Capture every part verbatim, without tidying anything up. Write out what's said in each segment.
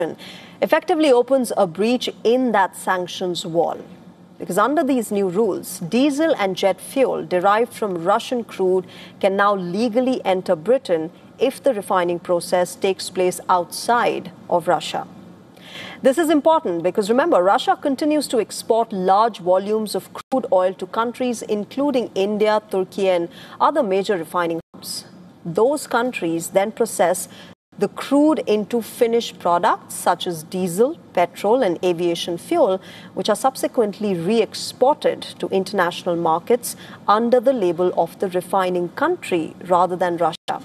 effectively opens a breach in that sanctions wall. Because under these new rules, diesel and jet fuel derived from Russian crude can now legally enter Britain if the refining process takes place outside of Russia. This is important because, remember, Russia continues to export large volumes of crude oil to countries including India, Turkey and other major refining hubs. Those countries then process the crude into finished products such as diesel, petrol and aviation fuel, which are subsequently re-exported to international markets under the label of the refining country rather than Russia.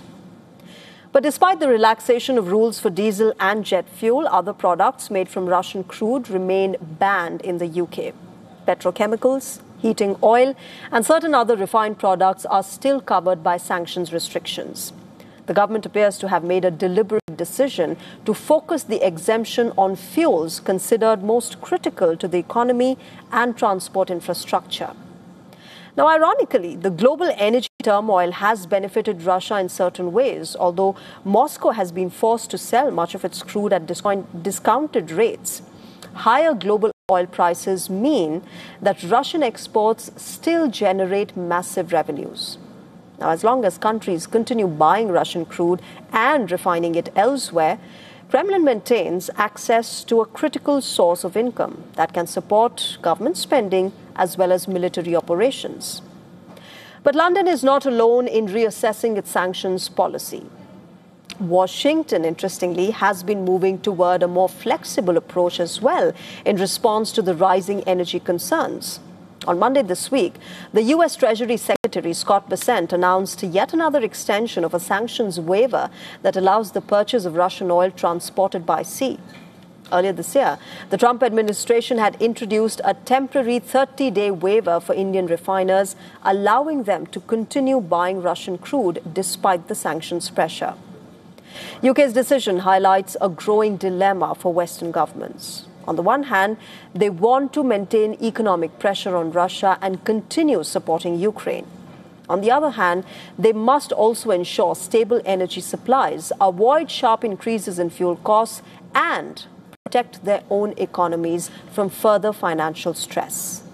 But despite the relaxation of rules for diesel and jet fuel, other products made from Russian crude remain banned in the U K. Petrochemicals, heating oil and certain other refined products are still covered by sanctions restrictions. The government appears to have made a deliberate decision to focus the exemption on fuels considered most critical to the economy and transport infrastructure. Now, ironically, the global energy turmoil has benefited Russia in certain ways, although Moscow has been forced to sell much of its crude at discounted rates. Higher global oil prices mean that Russian exports still generate massive revenues. Now, as long as countries continue buying Russian crude and refining it elsewhere, Kremlin maintains access to a critical source of income that can support government spending as well as military operations. But London is not alone in reassessing its sanctions policy. Washington, interestingly, has been moving toward a more flexible approach as well in response to the rising energy concerns. On Monday this week, the U S Treasury Secretary Scott Bessent announced yet another extension of a sanctions waiver that allows the purchase of Russian oil transported by sea. Earlier this year, the Trump administration had introduced a temporary thirty-day waiver for Indian refiners, allowing them to continue buying Russian crude despite the sanctions pressure. U K's decision highlights a growing dilemma for Western governments. On the one hand, they want to maintain economic pressure on Russia and continue supporting Ukraine. On the other hand, they must also ensure stable energy supplies, avoid sharp increases in fuel costs, and protect their own economies from further financial stress.